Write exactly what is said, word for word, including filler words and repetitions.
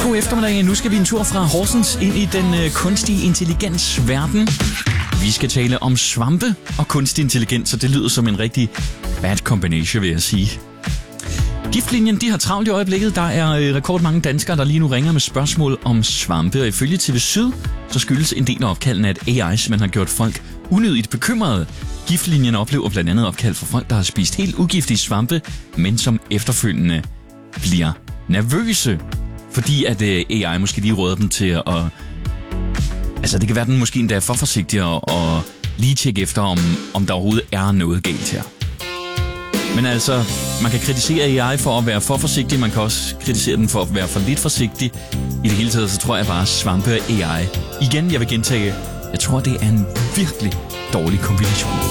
God eftermiddag. Nu skal vi en tur fra Horsens ind i den øh, kunstige intelligens verden. Vi skal tale om svampe og kunstig intelligens, så det lyder som en rigtig bad combination, vil jeg sige. Giftlinjen, de har travlt i øjeblikket. Der er øh, rekordmange danskere, der lige nu ringer med spørgsmål om svampe. Og ifølge T V Syd, så skyldes en del af opkaldene, at A I man har gjort folk unødigt bekymrede. Giftlinjen oplever blandt andet opkald for folk, der har spist helt ugiftige svampe, men som efterfølgende bliver nervøse, fordi at øh, A I måske lige råder dem til at... Altså, det kan være, at den måske endda er for forsigtig og, og lige tjekke efter, om, om der overhovedet er noget galt her. Men altså, man kan kritisere A I for at være for forsigtig, man kan også kritisere den for at være for lidt forsigtig. I det hele taget, så tror jeg bare, at svampe og A I. Igen, jeg vil gentage, jeg tror, det er en virkelig dårlig kombination.